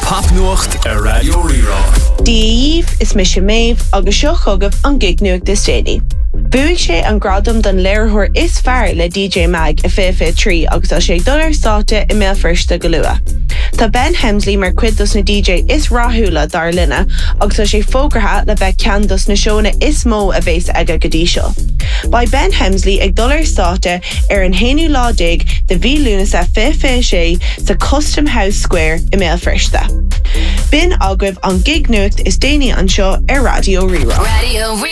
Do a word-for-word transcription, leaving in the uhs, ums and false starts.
Papnuacht a Radio Rerá. Díomh is mis sé méh agus seo chugah an gig nuacht is déine. Buigh sé an gradam don léirthóir is fearr le D J Mag a fé fé trí agus tá sé dul ar státe i mé firsta go lua. Tá Ben Hemsley mar cuid dus na D J is ráthúla dar linne agus tá sé fógartha le bheith cean dus na seóna is mó a bhés aige go dtí seo. Ba Ben Hemsley ag dul ar státe ar an héanú lá dig de bhí lúna sa fé fé sé sa Custom House Square i mé firsta. Bin agah an gig nuacht is déine an seo ar Radio Rerá.